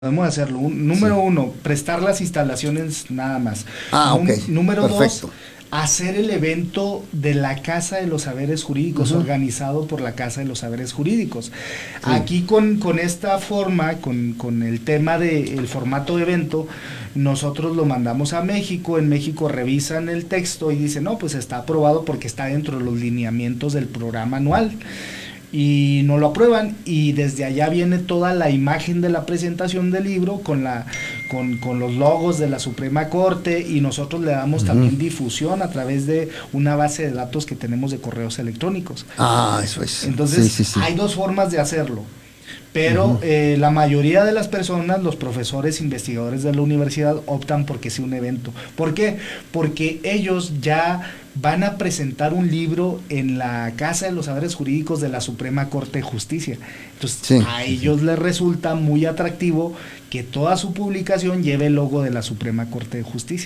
Podemos hacerlo. Número uno, prestar las instalaciones nada más. Ok. Número Perfecto. dos, hacer el evento de la Casa de los Saberes Jurídicos, organizado por la Casa de los Saberes Jurídicos. Sí. Aquí con esta forma, con el tema del formato de evento, nosotros lo mandamos a México. En México revisan el texto y dicen, no, pues está aprobado porque está dentro de los lineamientos del programa anual. Y no lo aprueban, y desde allá viene toda la imagen de la presentación del libro con los logos de la Suprema Corte, y nosotros le damos también difusión a través de una base de datos que tenemos de correos electrónicos. Eso es. Entonces, sí. Hay dos formas de hacerlo, pero la mayoría de las personas, los profesores, investigadores de la universidad, optan porque sea un evento. ¿Por qué? Porque ellos ya van a presentar un libro en la Casa de los Saberes Jurídicos de la Suprema Corte de Justicia. Entonces, a ellos les resulta muy atractivo que toda su publicación lleve el logo de la Suprema Corte de Justicia.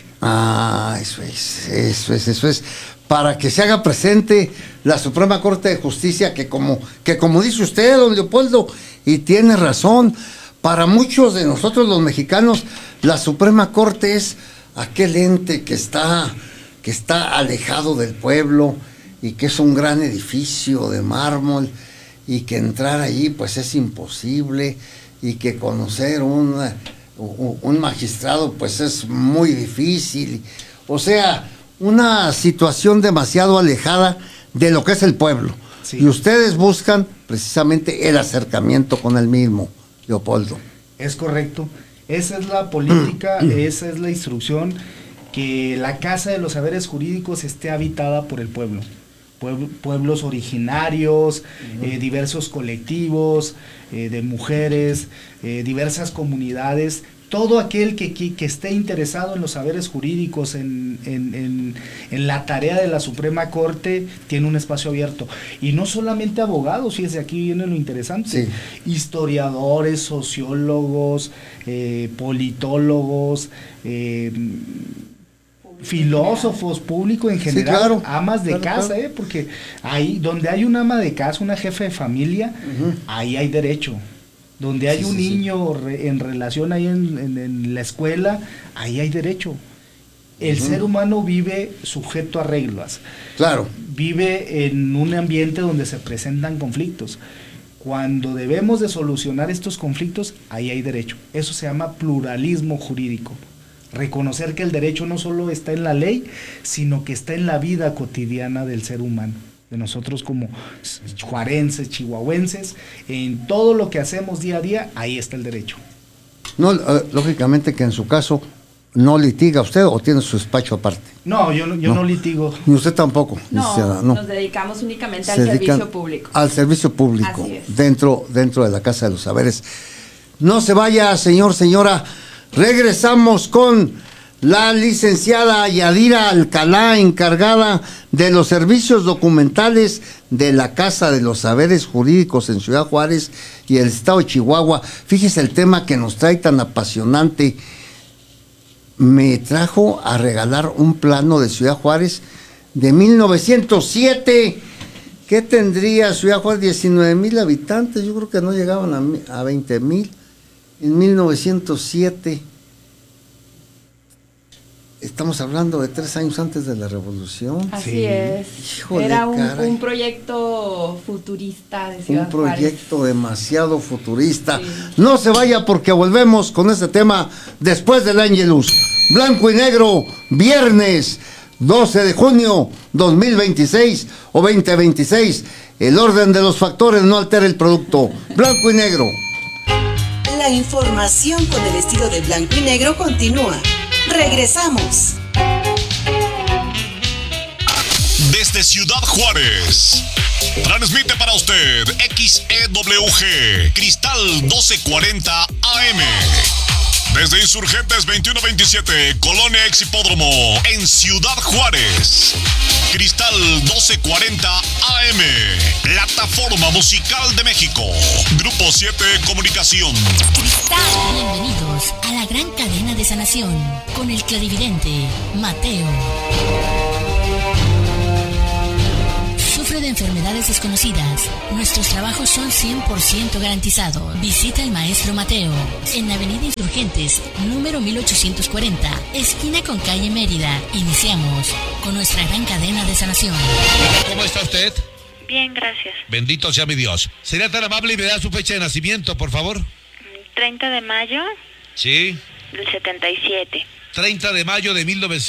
Eso es. Para que se haga presente la Suprema Corte de Justicia, que como dice usted, don Leopoldo, y tiene razón, para muchos de nosotros los mexicanos, la Suprema Corte es aquel ente que está alejado del pueblo, y que es un gran edificio de mármol, y que entrar allí pues es imposible, y que conocer un magistrado pues es muy difícil. O sea, una situación demasiado alejada de lo que es el pueblo. Sí. Y ustedes buscan precisamente el acercamiento con el mismo, Leopoldo. Es correcto. Esa es la política, esa es la instrucción, que la Casa de los Saberes Jurídicos esté habitada por el pueblo. Pueblos originarios, diversos colectivos de mujeres, diversas comunidades. Todo aquel que esté interesado en los saberes jurídicos, en la tarea de la Suprema Corte, tiene un espacio abierto. Y no solamente abogados, fíjese, aquí viene lo interesante. Sí. Historiadores, sociólogos, politólogos, filósofos, público en general, sí, claro, amas de casa, claro. Porque ahí donde hay un ama de casa, una jefa de familia, ahí hay derecho. Donde hay un niño en relación ahí en la escuela, ahí hay derecho. El ser humano vive sujeto a reglas. Claro. Vive en un ambiente donde se presentan conflictos. Cuando debemos de solucionar estos conflictos, ahí hay derecho. Eso se llama pluralismo jurídico. Reconocer que el derecho no solo está en la ley, sino que está en la vida cotidiana del ser humano, de nosotros como juarenses, chihuahuenses. En todo lo que hacemos día a día, ahí está el derecho. No, lógicamente que en su caso no litiga usted, o tiene su despacho aparte. No, yo no litigo. Ni usted tampoco. No, nos dedicamos únicamente al servicio público. Al servicio público, dentro de la Casa de los Saberes. No se vaya, señora. Regresamos con la licenciada Yadira Alcalá, encargada de los servicios documentales de la Casa de los Saberes Jurídicos en Ciudad Juárez y el estado de Chihuahua. Fíjese el tema que nos trae tan apasionante. Me trajo a regalar un plano de Ciudad Juárez de 1907. ¿Qué tendría Ciudad Juárez? 19,000 habitantes. Yo creo que no llegaban a 20,000. En 1907, estamos hablando de 3 años antes de la Revolución. Así es. Híjole, era un proyecto futurista de Ciudad Juárez. Un proyecto demasiado futurista. Sí. No se vaya, porque volvemos con este tema después del Ángelus. Blanco y negro, viernes 12 de junio 2026 o 2026. El orden de los factores no altera el producto. Blanco y negro. La información con el estilo de blanco y negro continúa. Regresamos. Desde Ciudad Juárez, transmite para usted XEWG Cristal 1240 AM. Desde Insurgentes 2127, Colonia Exhipódromo, en Ciudad Juárez. Cristal 1240 AM, Plataforma Musical de México. Grupo 7 Comunicación. Cristal, bienvenidos a la gran cadena de sanación con el clarividente Mateo. sufre de enfermedades desconocidas, nuestros trabajos son 100% garantizados. Visita al maestro Mateo en Avenida Insurgentes, número 1840, esquina con calle Mérida. Iniciamos con nuestra gran cadena de sanación. ¿Cómo está usted? Bien, gracias. Bendito sea mi Dios. ¿Sería tan amable y me da su fecha de nacimiento, por favor? 30 de mayo Sí. del 77. 30 de mayo de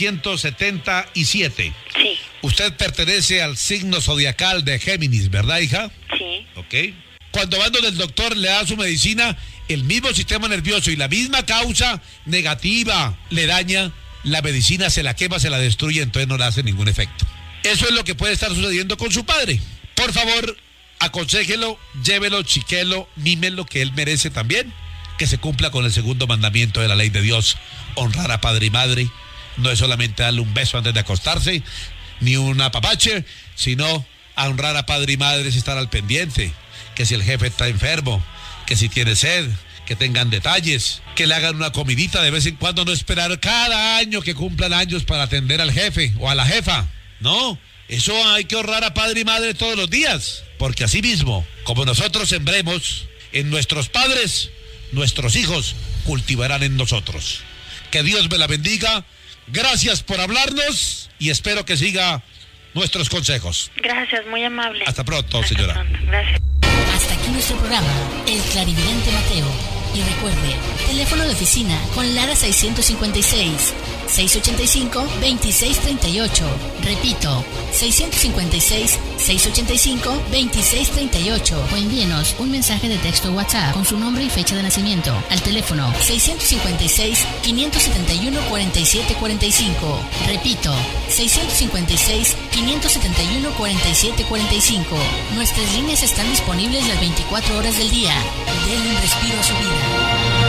1977. Sí, Usted pertenece al signo zodiacal de Géminis, ¿verdad, hija? sí. Ok. Cuando van donde el doctor le da su medicina, el mismo sistema nervioso y la misma causa negativa le daña, la medicina se la quema, se la destruye, entonces no le hace ningún efecto. Eso es lo que puede estar sucediendo con su padre. Por favor, aconséjelo, llévelo, chiquelo, mímelo, que él merece también. Que se cumpla con el segundo mandamiento de la ley de Dios, honrar a padre y madre. No es solamente darle un beso antes de acostarse, ni un apapache, sino a honrar a padre y madre es estar al pendiente. Que si el jefe está enfermo, que si tiene sed, que tengan detalles, que le hagan una comidita de vez en cuando, no esperar cada año que cumplan años para atender al jefe o a la jefa. No, eso hay que honrar a padre y madre todos los días, porque así mismo, como nosotros sembremos en nuestros padres, nuestros hijos cultivarán en nosotros. Que Dios me la bendiga. Gracias por hablarnos y espero que siga nuestros consejos. Gracias, muy amable. Hasta pronto, Hasta señora. pronto, gracias. Hasta aquí nuestro programa, El Clarividente Mateo. Y recuerde, teléfono de oficina con Lara 656-685-2638. Repito, 656-685-2638. O envíenos un mensaje de texto WhatsApp con su nombre y fecha de nacimiento al teléfono 656-571-4745. Repito, 656-571-4745. Nuestras líneas están disponibles las 24 horas del día. Denle un respiro a su vida.